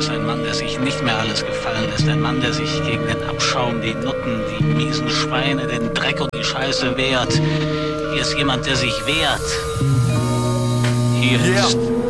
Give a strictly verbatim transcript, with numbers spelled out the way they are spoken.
ist ein Mann, der sich nicht mehr alles gefallen lässt. Ein Mann, der sich gegen den Abschaum, die Nutten, die miesen Schweine, den Dreck und die Scheiße wehrt. Hier ist jemand, der sich wehrt. Hier Yeah. ist